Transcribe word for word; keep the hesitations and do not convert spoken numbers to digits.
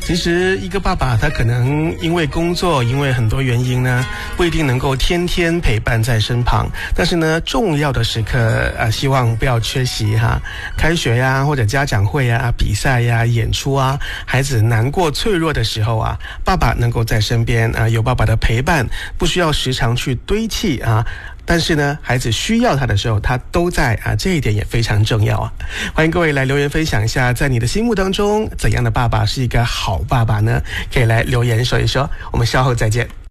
其实一个爸爸他可能因为工作，因为很多原因呢，不一定能够天天陪伴在身旁，但是呢重要的时刻啊，希望不要缺席哈。开学呀，或者家长会啊，比赛呀，演出啊，孩子难过脆弱的时候啊，爸爸能够在身边啊，有爸爸的陪伴，不需要时常去堆砌啊，但是呢孩子需要他的时候他都在啊，这一点也非常重要啊。欢迎各位来留言分享一下，在你的心目当中怎样的爸爸是一个好爸爸呢？可以来留言说一说，我们稍后再见。